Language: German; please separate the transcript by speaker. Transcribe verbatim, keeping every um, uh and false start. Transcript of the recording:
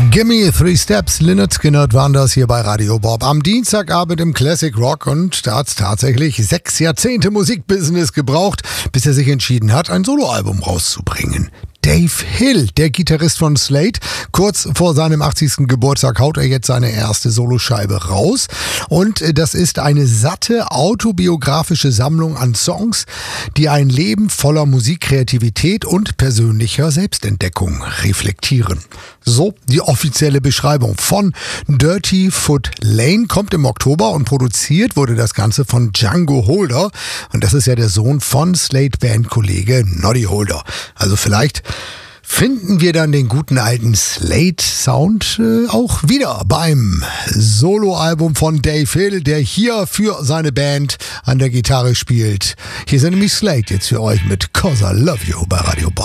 Speaker 1: Gimme Three Steps, Lynyrd Skynyrd waren das hier bei Radio Bob am Dienstagabend im Classic Rock, und da hat es tatsächlich sechs Jahrzehnte Musikbusiness gebraucht, bis er sich entschieden hat, ein Soloalbum rauszubringen. Dave Hill, der Gitarrist von Slade, kurz vor seinem achtzigsten Geburtstag haut er jetzt seine erste Soloscheibe raus, und das ist eine satte autobiografische Sammlung an Songs, die ein Leben voller Musikkreativität und persönlicher Selbstentdeckung reflektieren. So die offizielle Beschreibung von Dirty Foot Lane, kommt im Oktober, und produziert wurde das Ganze von Django Holder, und das ist ja der Sohn von Slade-Bandkollege Noddy Holder. Also vielleicht finden wir dann den guten alten Slade-Sound äh, auch wieder beim Soloalbum von Dave Hill, der hier für seine Band an der Gitarre spielt. Hier sind nämlich Slade jetzt für euch mit "Cause I Love You" bei Radio Bob.